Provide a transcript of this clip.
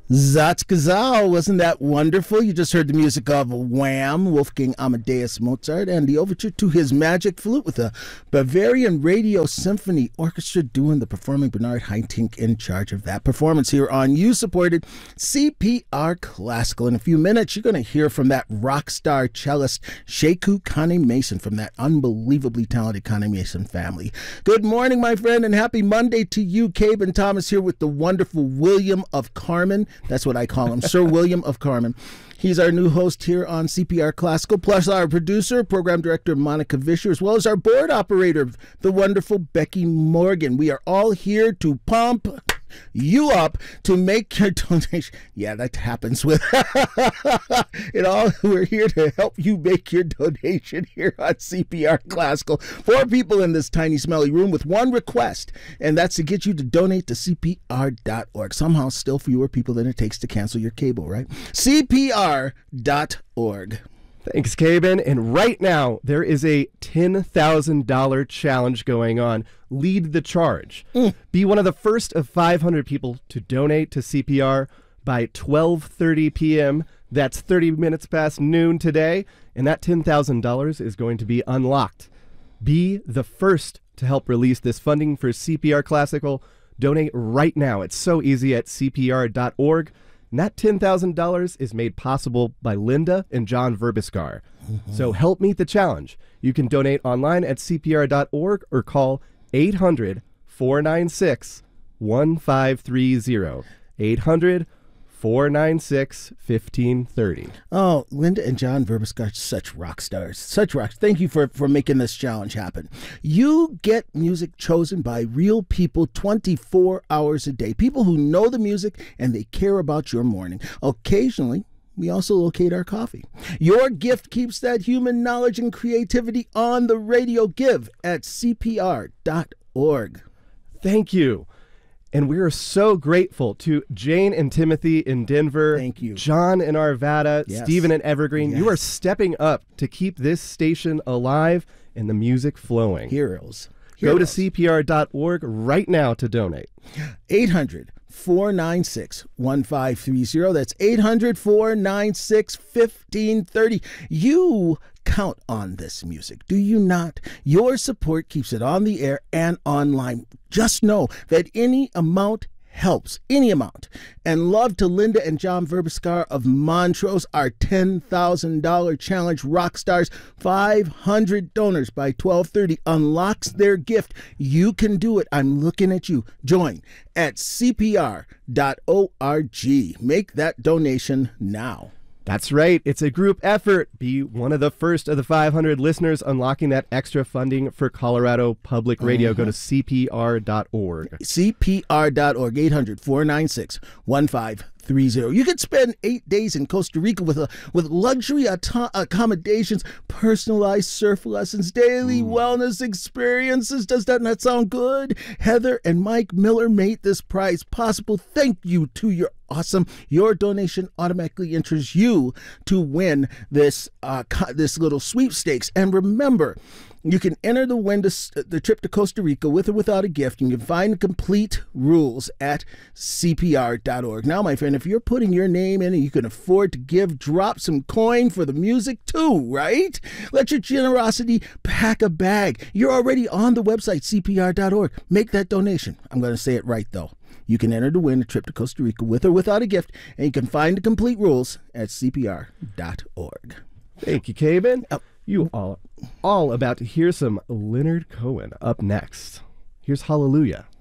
Zatzgazal, wasn't that wonderful? You just heard the music of Wham, Wolfgang Amadeus Mozart, and the overture to his Magic Flute with the Bavarian Radio Symphony Orchestra doing the performing. Bernard Haitink in charge of that performance here on You-Supported CPR Classical. In a few minutes, you're going to hear from that rock star cellist, Sekou Kane Mason, from that unbelievably talented Kane Mason family. Good morning, my friend, and happy Monday to you. Caben Thomas here with the wonderful William of Carmen. That's what I call him, Sir William of Carmen. He's our new host here on CPR Classical, plus our producer, program director Monica Vischer, as well as our board operator, the wonderful Becky Morgan. We are all here to pump you up to make your donation. Yeah, that happens with it all. We're here to help you make your donation here on CPR Classical. 4 people in this tiny smelly room with one request, and that's to get you to donate to CPR.org. Somehow still fewer people than it takes to cancel your cable, right? CPR.org. Thanks, Caben. And right now, there is a $10,000 challenge going on. Lead the charge. Be one of the first of 500 people to donate to CPR by 12:30 p.m. That's 30 minutes past noon today. And that $10,000 is going to be unlocked. Be the first to help release this funding for CPR Classical. Donate right now. It's so easy at CPR.org. And that $10,000 is made possible by Linda and John Verbiskar. So help meet the challenge. You can donate online at CPR.org or call 800-496-1530. 800-496-1530. Oh, Linda and John Verbiskar, such rock stars. Such rock. Thank you for making this challenge happen. You get music chosen by real people 24 hours a day. People who know the music and they care about your morning. Occasionally, we also locate our coffee. Your gift keeps that human knowledge and creativity on the radio. Give at CPR.org. Thank you. And we are so grateful to Jane and Timothy in Denver. Thank you. John in Arvada, Yes. Stephen in Evergreen. Yes. You are stepping up to keep this station alive and the music flowing. Heroes. Go to CPR.org right now to donate. 800-496-1530. That's 800-496-1530. You count on this music, do you not? Your support keeps it on the air and online. Just know that any amount helps, any amount. And love to Linda and John Verbiskar of Montrose, our $10,000 challenge rock stars. 500 donors by 12:30 unlocks their gift. You can do it. I'm looking at you. Join at CPR.org. Make that donation now. That's right. It's a group effort. Be one of the first of the 500 listeners unlocking that extra funding for Colorado Public Radio. Go to CPR.org. CPR.org, 800-496-1530. You could spend 8 days in Costa Rica with luxury accommodations, personalized surf lessons, daily wellness experiences. Does that not sound good? Heather and Mike Miller made this prize possible. Thank you to your awesome. Your donation automatically enters you to win this little sweepstakes. And remember, you can enter the trip to Costa Rica with or without a gift. You can find the complete rules at CPR.org. Now, my friend, if you're putting your name in and you can afford to give, drop some coin for the music too, right? Let your generosity pack a bag. You're already on the website, CPR.org. Make that donation. I'm going to say it right, though. You can enter to win a trip to Costa Rica with or without a gift, and you can find the complete rules at CPR.org. Thank you, Caben. You all about to hear some Leonard Cohen up next. Here's Hallelujah.